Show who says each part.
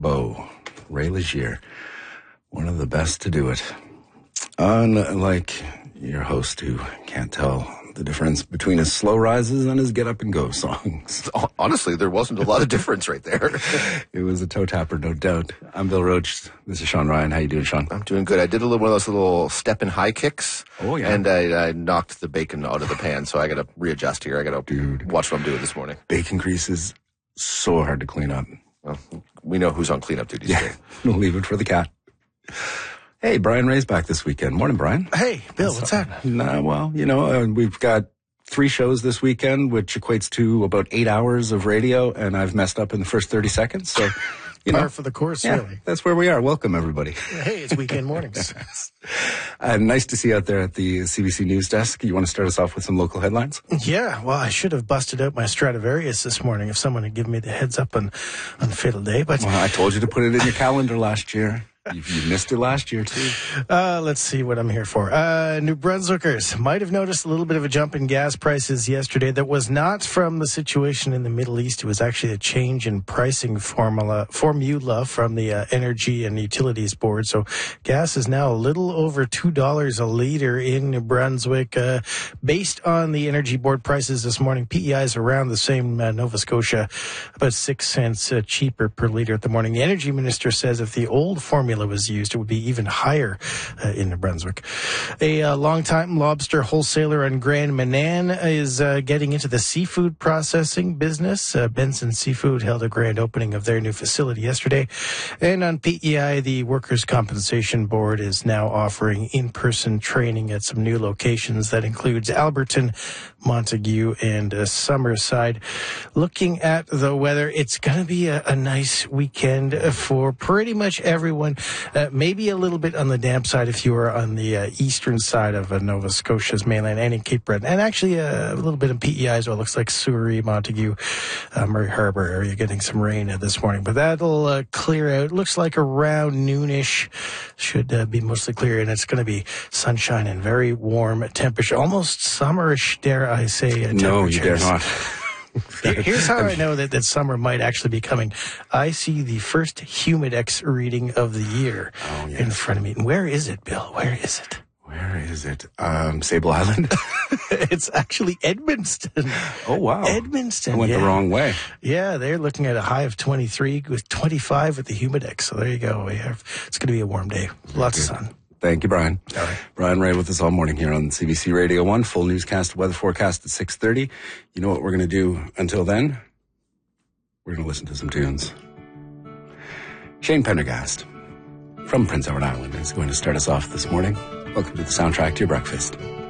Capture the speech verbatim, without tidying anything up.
Speaker 1: Bo, Ray Legier, one of the best to do it. Unlike your host who can't tell the difference between his slow rises and his get up and go songs.
Speaker 2: Honestly, there wasn't a lot of difference right there.
Speaker 1: It was a toe tapper, no doubt. I'm Bill Roach. This is Sean Ryan. How you doing, Sean?
Speaker 2: I'm doing good. I did a little one of those little step and high kicks.
Speaker 1: Oh, yeah.
Speaker 2: And I, I knocked the bacon out of the pan, so I got to readjust here. I got to
Speaker 1: Dude.
Speaker 2: watch what I'm doing this morning.
Speaker 1: Bacon grease is so hard to clean up.
Speaker 2: Well, we know who's on cleanup duty
Speaker 1: Yeah,
Speaker 2: today.
Speaker 1: we'll leave it for the cat. Hey, Brian Ray's back this weekend. Morning, Brian.
Speaker 3: Hey, Bill, what's up?
Speaker 1: Nah, well, you know, uh, we've got three shows this weekend, which equates to about eight hours of radio, and I've messed up in the first thirty seconds. So, you know,
Speaker 3: Par for the course,
Speaker 1: yeah,
Speaker 3: really.
Speaker 1: that's where we are. Welcome, everybody.
Speaker 3: Hey, it's weekend mornings.
Speaker 1: uh, nice to see you out there at the C B C News Desk. You want to start us off with some local headlines?
Speaker 3: Yeah, well, I should have busted out my Stradivarius this morning if someone had given me the heads up on, on Fatal Day. But
Speaker 1: Well, I told you to put it in your calendar last year. You, you missed it last year, too.
Speaker 3: Uh, let's see what I'm here for. Uh, New Brunswickers might have noticed a little bit of a jump in gas prices yesterday. That was not from the situation in the Middle East. It was actually a change in pricing formula, formula from the uh, Energy and Utilities Board. So gas is now a little over two dollars a liter in New Brunswick. Uh, based on the Energy Board prices this morning, P E I is around the same, uh, Nova Scotia, about six cents uh, cheaper per liter at the morning. The Energy Minister says if the old formula was used, it would be even higher uh, in New Brunswick. A uh, longtime lobster wholesaler on Grand Manan is uh, getting into the seafood processing business. Uh, Benson Seafood held a grand opening of their new facility yesterday. And on P E I, the Workers' Compensation Board is now offering in-person training at some new locations. That includes Alberton, Montague, and uh, Summerside. Looking at the weather, it's going to be a, a nice weekend for pretty much everyone. Uh, maybe a little bit on the damp side if you are on the uh, eastern side of uh, Nova Scotia's mainland and in Cape Breton. And actually uh, a little bit in P E I as well. Looks like Surrey, Montague, uh, Murray Harbour area getting some rain uh, this morning. But that'll uh, clear out. Looks like around noonish should uh, be mostly clear. And it's going to be sunshine and very warm temperature. Almost summerish, dare I say, uh,
Speaker 1: No, you dare not.
Speaker 3: Here's how I know that, that summer might actually be coming. I see the first Humidex reading of the year
Speaker 1: Oh, yes.
Speaker 3: in front of me. And where is it, Bill? Where is it?
Speaker 1: Where is it? Um, Sable Island?
Speaker 3: It's actually Edmundston.
Speaker 1: Oh, wow.
Speaker 3: Edmundston.
Speaker 1: I went
Speaker 3: yeah.
Speaker 1: the wrong way.
Speaker 3: Yeah, they're looking at a high of twenty-three with twenty-five with the Humidex. So there you go. We have, it's going to be a warm day. Lots of sun.
Speaker 1: Thank you, Brian.
Speaker 3: All right.
Speaker 1: Brian Ray with us all morning here on C B C Radio one. Full newscast, weather forecast at six thirty. You know what we're going to do until then? We're going to listen to some tunes. Shane Pendergast from Prince Edward Island is going to start us off this morning. Welcome to the soundtrack to your breakfast.